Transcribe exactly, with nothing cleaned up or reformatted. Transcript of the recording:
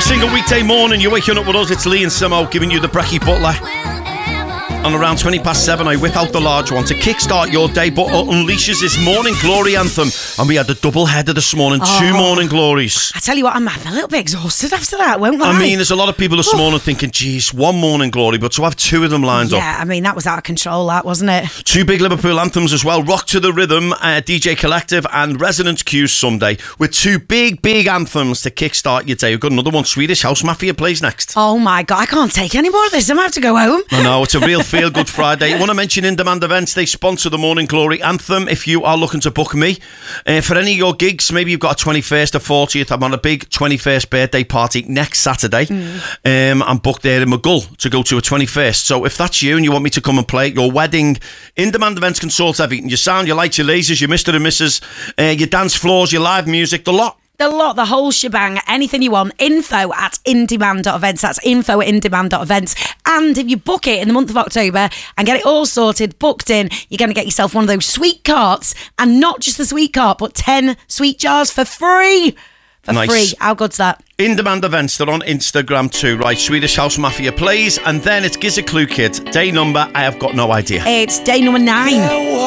single weekday morning, you're waking up with us. It's Lee and Simo giving you the Brekkie Butler. And around twenty past seven, I whip out the large one to kickstart your day, but it unleashes this morning glory anthem. And we had a double header this morning, oh, two morning glories. I tell you what, I'm a little bit exhausted after that, won't I? I mean, there's a lot of people this morning thinking, geez, one morning glory, but to have two of them lined yeah, up. Yeah, I mean, that was out of control, that, wasn't it? Two big Liverpool anthems as well, Rock to the Rhythm, uh, D J Collective and Resonance Q Sunday, with two big, big anthems to kickstart your day. We've got another one, Swedish House Mafia plays next. Oh my God, I can't take any more of this. I'm going to have to go home. I know, it's a real feel-good Friday. I want to mention In Demand Events. They sponsor the Morning Glory Anthem. If you are looking to book me uh, for any of your gigs, maybe you've got a twenty-first or fortieth. I'm on a big twenty-first birthday party next Saturday. Mm. Um, I'm booked there in McGull to go to a twenty-first. So if that's you and you want me to come and play at your wedding, In Demand Events can sort everything. Your sound, your lights, your lasers, your Mister and Missus, uh, your dance floors, your live music, the lot. The lot, the whole shebang, anything you want. Info at indemand dot events. That's info at indemand dot events. And if you book it in the month of October and get it all sorted, booked in, you're going to get yourself one of those sweet carts. And not just the sweet cart, but ten sweet jars for free. For nice. free. How good's that? In Demand Events, they're on Instagram too, right? Swedish House Mafia plays. And then it's Giz a Clue Kid. Day number, I have got no idea. It's day number nine.